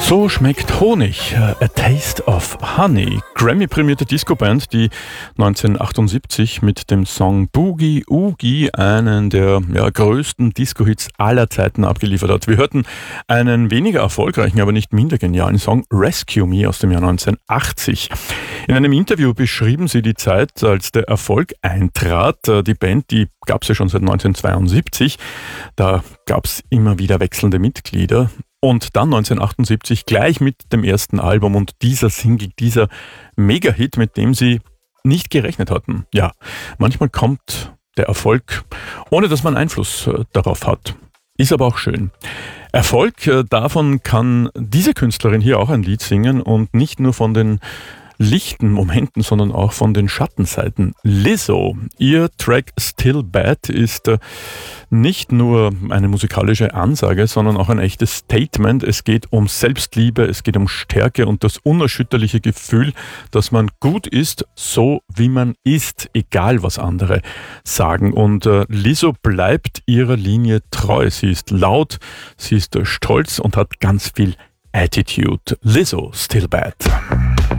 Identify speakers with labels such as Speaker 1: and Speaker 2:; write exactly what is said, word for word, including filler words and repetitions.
Speaker 1: So schmeckt Honig, A Taste of Honey. Grammy-prämierte Disco-Band, die neunzehnhundertachtundsiebzig mit dem Song Boogie Oogie einen der ja, größten Disco-Hits aller Zeiten abgeliefert hat. Wir hörten einen weniger erfolgreichen, aber nicht minder genialen Song Rescue Me aus dem Jahr neunzehnhundertachtzig. In einem Interview beschrieben sie die Zeit, als der Erfolg eintrat. Die Band, die gab es ja schon seit neunzehnhundertzweiundsiebzig. Da gab es immer wieder wechselnde Mitglieder. Und dann neunzehnhundertachtundsiebzig gleich mit dem ersten Album und dieser Single, dieser Mega-Hit, mit dem sie nicht gerechnet hatten. Ja, manchmal kommt der Erfolg, ohne dass man Einfluss äh, darauf hat. Ist aber auch schön. Erfolg, äh, davon kann diese Künstlerin hier auch ein Lied singen und nicht nur von den lichten Momenten, sondern auch von den Schattenseiten. Lizzo, ihr Track Still Bad ist äh, nicht nur eine musikalische Ansage, sondern auch ein echtes Statement. Es geht um Selbstliebe, es geht um Stärke und das unerschütterliche Gefühl, dass man gut ist, so wie man ist, egal was andere sagen. Und äh, Lizzo bleibt ihrer Linie treu. Sie ist laut, sie ist äh, stolz und hat ganz viel Attitude. Lizzo, Still Bad.